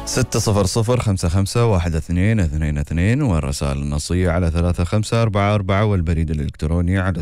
600 55 12 22 والرسائل النصية على 3544 والبريد الإلكتروني على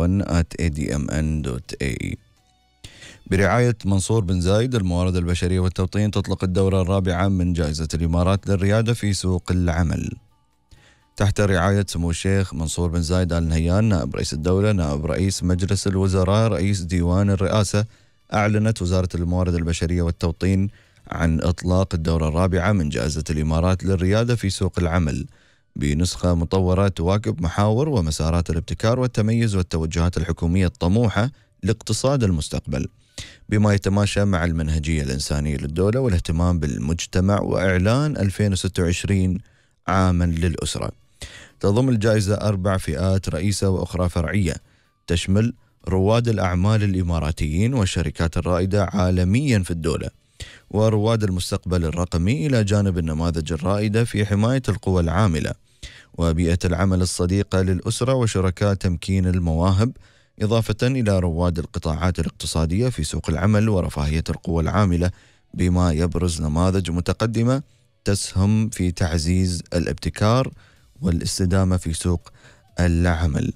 studio1@admn.ae. برعاية منصور بن زايد الموارد البشرية والتوطين تطلق الدورة الرابعة من جائزة الإمارات للريادة في سوق العمل تحت رعاية سمو الشيخ منصور بن زايد آل نهيان نائب رئيس الدولة نائب رئيس مجلس الوزراء رئيس ديوان الرئاسة. أعلنت وزارة الموارد البشرية والتوطين عن إطلاق الدورة الرابعة من جائزة الإمارات للريادة في سوق العمل بنسخة مطورة تواكب محاور ومسارات الابتكار والتميز والتوجهات الحكومية الطموحة لاقتصاد المستقبل بما يتماشى مع المنهجية الإنسانية للدولة والاهتمام بالمجتمع وإعلان 2026 عاما للأسرة. تضم الجائزة 4 فئات رئيسة وأخرى فرعية تشمل رواد الأعمال الإماراتيين والشركات الرائدة عالميا في الدولة ورواد المستقبل الرقمي إلى جانب النماذج الرائدة في حماية القوى العاملة وبيئة العمل الصديقة للأسرة وشركاء تمكين المواهب إضافة إلى رواد القطاعات الاقتصادية في سوق العمل ورفاهية القوى العاملة بما يبرز نماذج متقدمة تسهم في تعزيز الابتكار والاستدامة في سوق العمل.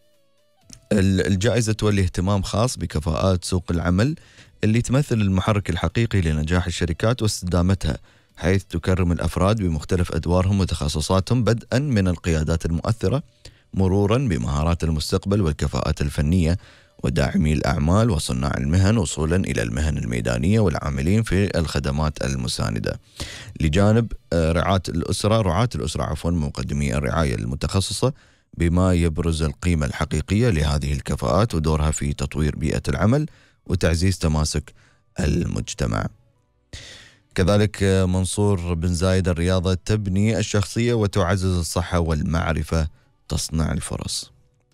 الجائزة تولي اهتمام خاص بكفاءات سوق العمل اللي تمثل المحرك الحقيقي لنجاح الشركات واستدامتها، حيث تكرم الأفراد بمختلف أدوارهم وتخصصاتهم بدءا من القيادات المؤثرة مرورا بمهارات المستقبل والكفاءات الفنية وداعمي الأعمال وصناع المهن وصولا إلى المهن الميدانية والعاملين في الخدمات المساندة لجانب رعاة الأسرة مقدمي الرعاية المتخصصة بما يبرز القيمة الحقيقية لهذه الكفاءات ودورها في تطوير بيئة العمل وتعزيز تماسك المجتمع. كذلك منصور بن زايد الرياضة تبني الشخصية وتعزز الصحة والمعرفة تصنع الفرص.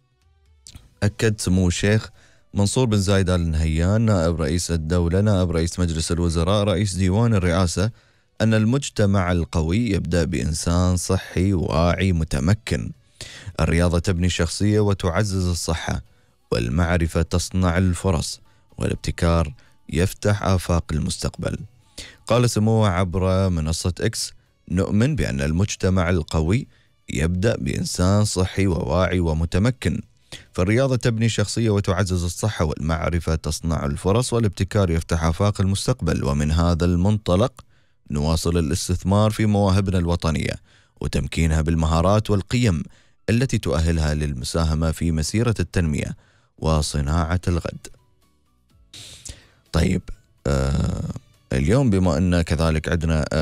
أكد سمو الشيخ منصور بن زايد آل نهيان نائب رئيس الدولة نائب رئيس مجلس الوزراء رئيس ديوان الرئاسة أن المجتمع القوي يبدأ بإنسان صحي واعي متمكن. الرياضة تبني الشخصية وتعزز الصحة والمعرفة تصنع الفرص والابتكار يفتح آفاق المستقبل. قال سموه عبر منصة إكس: نؤمن بأن المجتمع القوي يبدأ بإنسان صحي وواعي ومتمكن، فالرياضة تبني الشخصية وتعزز الصحة والمعرفة تصنع الفرص والابتكار يفتح آفاق المستقبل، ومن هذا المنطلق نواصل الاستثمار في مواهبنا الوطنية وتمكينها بالمهارات والقيم التي تؤهلها للمساهمة في مسيرة التنمية وصناعة الغد. طيب اليوم بما أن كذلك عندنا